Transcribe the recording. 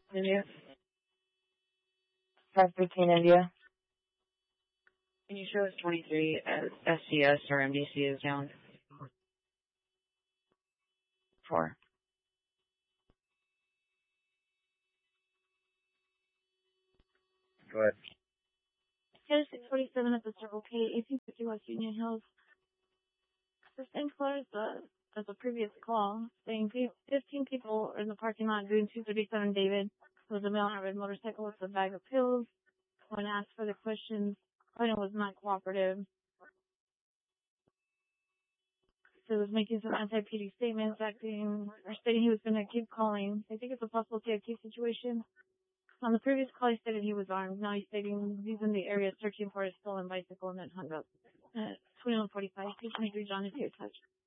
India? 515 India. Can you show us 23 as SCS or MDC is down? 4. Go ahead. Here's 647 at the Circle K, 1850 West Union Hills. The same color as the previous call, saying 15 people are in the parking lot doing 237 David. There was a male on a red motorcycle with a bag of pills. When asked for the questions, Clinton was not cooperative. So he was making some anti-PD statements, stating he was going to keep calling. I think it's a possible CIT situation. On the previous call, he stated he was armed. Now he's stating he's in the area searching for his stolen bicycle and then hung up. 2145, 223 John, if you're touched.